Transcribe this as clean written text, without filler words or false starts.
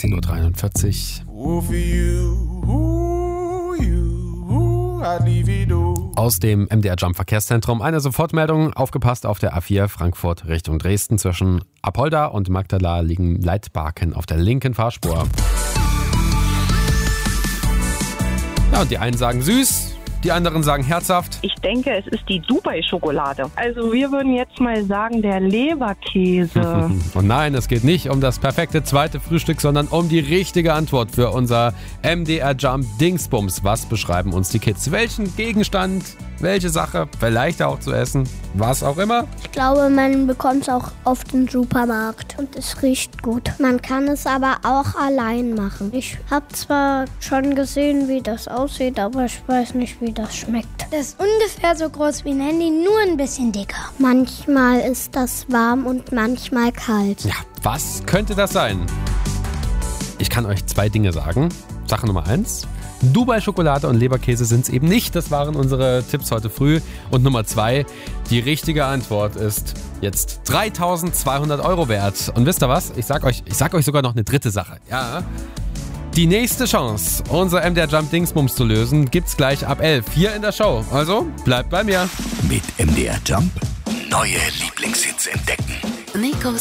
16.43 Uhr. Aus dem MDR Jump Verkehrszentrum eine Sofortmeldung. Aufgepasst, auf der A4 Frankfurt Richtung Dresden. Zwischen Apolda und Magdala liegen Leitbarken auf der linken Fahrspur. Ja, und die einen sagen süß, die anderen sagen herzhaft. Ich denke, es ist die Dubai-Schokolade. Also wir würden jetzt mal sagen, der Leberkäse. Und nein, es geht nicht um das perfekte zweite Frühstück, sondern um die richtige Antwort für unser MDR Jump Dingsbums. Was beschreiben uns die Kids? Welchen Gegenstand, welche Sache, vielleicht auch zu essen, was auch immer? Ich glaube, man bekommt es auch auf dem Supermarkt und es riecht gut. Man kann es aber auch allein machen. Ich habe zwar schon gesehen, wie das aussieht, aber ich weiß nicht, wie das schmeckt. Das ist ungefähr so groß wie ein Handy, nur ein bisschen dicker. Manchmal ist das warm und manchmal kalt. Ja, was könnte das sein? Ich kann euch 2 Dinge sagen. Sache Nummer 1. Dubai-Schokolade und Leberkäse sind es eben nicht. Das waren unsere Tipps heute früh. Und Nummer 2, die richtige Antwort ist jetzt 3.200 Euro wert. Und wisst ihr was? Ich sag euch sogar noch eine dritte Sache. Ja. Die nächste Chance, unser MDR Jump Dingsbums zu lösen, gibt's gleich ab 11 hier in der Show. Also bleibt bei mir. Mit MDR Jump neue Lieblingshits entdecken. Nikos